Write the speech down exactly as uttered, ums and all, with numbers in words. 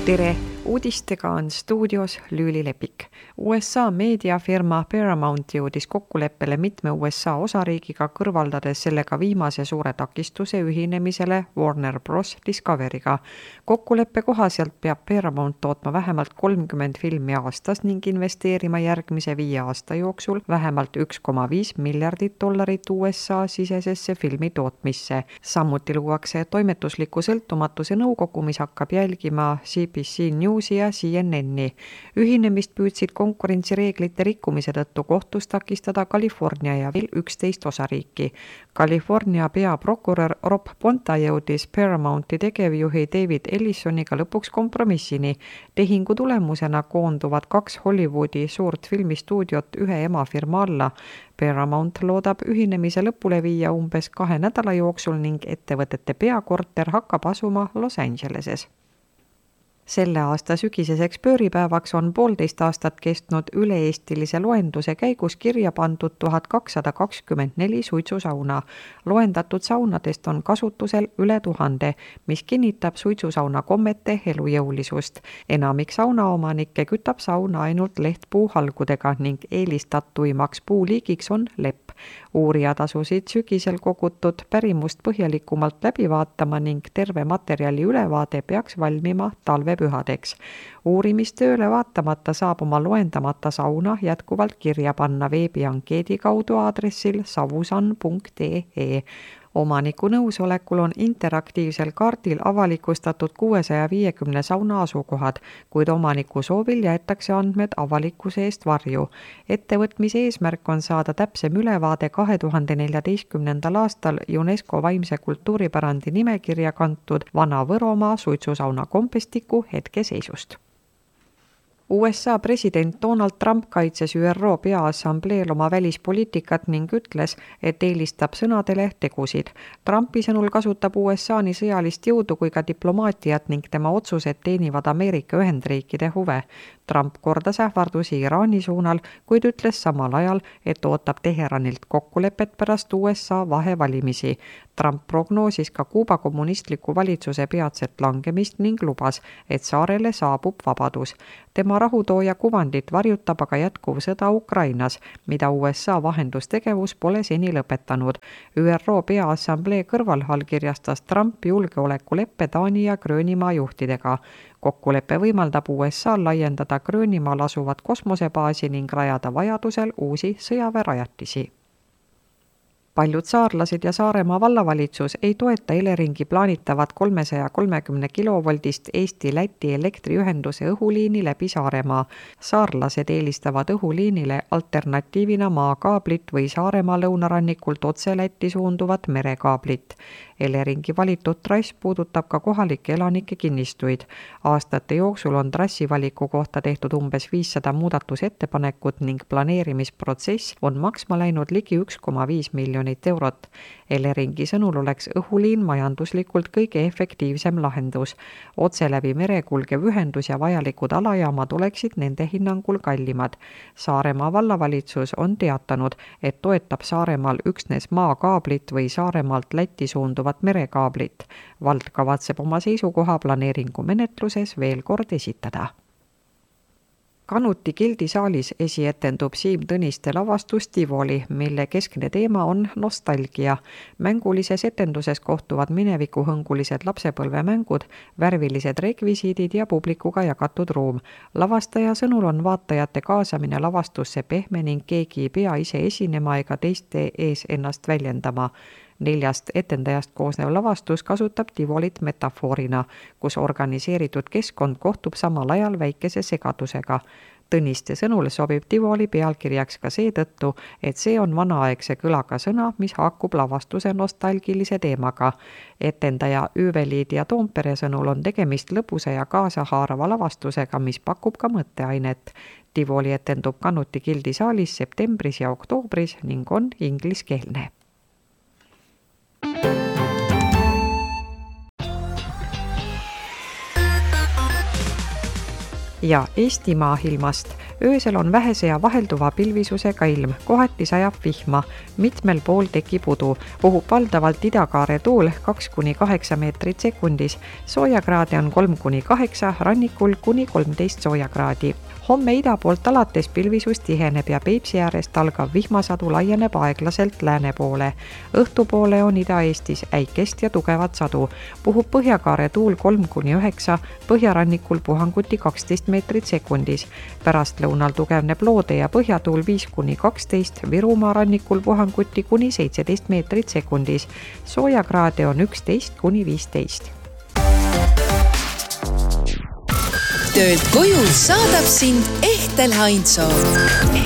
tere! Uudistega on stuudios Lüüli Lepik. U S A meediafirma Paramount jõudis kokkuleppele mitme U S A osariigiga, kõrvaldades sellega viimase suure takistuse ühinemisele Warner Bros. Discoveryga. Kokkuleppe kohaselt peab Paramount tootma vähemalt kolmkümmend filmi aastas ning investeerima järgmise viie aasta jooksul vähemalt üks koma viis miljardit dollarit U S A sisesesse filmi tootmisse. Samuti luuakse toimetusliku sõltumatuse nõukogu, mis hakkab jälgima C B C News ja C N N-i. Ühinemist püüdsid konkurentsireeglite rikkumise tõttu kohtus takistada California ja veel üksteist osariiki. California peaprokurör Rob Bonta jõudis Paramounti tegevjuhi David Ellisoniga lõpuks kompromissini. Tehingu tulemusena koonduvad kaks Hollywoodi suurt filmistuudiot ühe emafirma alla. Paramount loodab ühinemise lõpule viia umbes kahe nädala jooksul ning ettevõtete peakorter hakkab asuma Los Angeleses. Selle aasta sügiseseks pööripäevaks on poolteist aastat kestnud üle-eestilise loenduse käigus kirja pandud tuhat kakssada kakskümmend neli suitsusauna. Loendatud saunadest on kasutusel üle tuhande, mis kinnitab suitsusauna kommete elujõulisust. Enamik saunaomanikke kütab sauna ainult lehtpuuhalgudega ning eelistatuimaks puuliigiks on lepp. Uurijad asusid sügisel kogutud pärimust põhjalikumalt läbi vaatama ning terve materjali ülevaade peaks valmima talvepühadeks. Uurimistööle vaatamata saab oma loendamata sauna jätkuvalt kirja panna veebiankeedi kaudu aadressil savusan punkt ee. Omaniku nõusolekul on interaktiivsel kaardil avalikustatud kuuesaja viiekümne sauna asukohad, kuid omaniku soovil jäetakse andmed avalikkuse eest varju. Ettevõtmise eesmärk on saada täpsem ülevaade kahe tuhande neljateistkümnendal aastal UNESCO vaimse kultuuripärandi nimekirja kantud Vana-Võromaa suitsusauna kompestiku hetkeseisust. U S A president Donald Trump kaitses Ü R O peaassambleel oma välispoliitikat ning ütles, et eelistab sõnadele tegusid. Trumpi sõnul kasutab U S A nii sõjalist jõudu kui ka diplomaatiat ning tema otsused teenivad Ameerika Ühendriikide huve. Trump kordas ähvardusi Iraani suunal, kuid ütles samal ajal, et ootab Teheranilt kokkulepet pärast U S A vahevalimisi. Trump prognoosis ka Kuuba kommunistliku valitsuse peatset langemist ning lubas, et saarele saabub vabadus. Tema rahutooja kuvandit varjutab aga jätkuv sõda Ukrainas, mida U S A vahendustegevus pole seni lõpetanud. Ü R O peaassamblee kõrval allkirjastas Trump julgeolekuleppe Taani ja Gröönimaa juhtidega. Kokkulepe võimaldab U S A laiendada Gröönimaal asuvat kosmosebaasi ning rajada vajadusel uusi sõjaväerajatisi. Paljud saarlased ja Saaremaa vallavalitsus ei toeta Eleringi plaanitavat kolmesaja kolmekümne kilovoldist Eesti-Läti elektriühenduse õhuliini läbi Saaremaa. Saarlased eelistavad õhuliinile alternatiivina maakaablit või Saaremaa lõunarannikult otse Lätti suunduvat merekaablit. Eleringi valitud trass puudutab ka kohalike elanike kinnistuid. Aastate jooksul on trassivaliku kohta tehtud umbes viissada muudatusettepanekut ning planeerimisprotsess on maksma läinud ligi üks koma viis miljonit eurot. Eleringi sõnul oleks õhuliin majanduslikult kõige efektiivsem lahendus. Otse läbi mere kulgev ühendus ja vajalikud alajaamad oleksid nende hinnangul kallimad. Saaremaa vallavalitsus on teatanud, et toetab Saaremaal üksnes maakaablit või Saaremaalt Lätti suunduvat merekaablit. Vald kavatseb oma seisukoha planeeringu menetluses veel kord esitada. Kanuti gildisaalis esietendub Siim Tõniste lavastus Tivoli, mille keskne teema on nostalgia. Mängulises etenduses kohtuvad minevikuhõngulised lapsepõlvemängud, värvilised rekvisiidid ja publikuga jagatud ruum. Lavastaja sõnul on vaatajate kaasamine lavastusse pehme ning keegi ei pea ise esinema ega teiste ees ennast väljendama. Neljast etendajast koosnev lavastus kasutab Tivolit metafoorina, kus organiseeritud keskkond kohtub samal ajal väikese segadusega. Tõniste sõnul sobib Tivoli pealkirjaks ka seetõttu, et see on vanaaegse kõlaga sõna, mis haakub lavastuse nostalgilise teemaga. Etendaja Üüveliidia Toompere sõnul on tegemist lõbusa ja kaasahaarava lavastusega, mis pakub ka mõtteainet. Tivoli etendub Kanuti gildisaalis septembris ja oktoobris ning on ingliskeelne. Ja Eesti maailmast. öösel on vähese ja vahelduva pilvisusega ilm, kohati sajab vihma, mitmel pool tekib udu, puhub valdavalt idakaare tuul kaks kuni kaheksa meetrit sekundis, soojakraade on kolm kuni kaheksa, rannikul kuni kolmteist soojakraadi. Homme ida poolt alates pilvisus tiheneb ja Peipsi äärest algav vihmasadu laieneb aeglaselt lääne poole. Õhtupoole on Ida-Eestis äikest ja tugevat sadu. Puhub põhjakaare tuul kolm kuni üheksa, põhjarannikul puhanguti kaksteist meetrit sekundis. Pärast lõunal tugevneb loode ja põhjatuul viis kuni kaksteist, Virumaa rannikul puhanguti kuni seitseteist meetrit sekundis. Soojakraade on üksteist kuni viisteist. Töölt koju saadab sind Ehtel Heinzoo.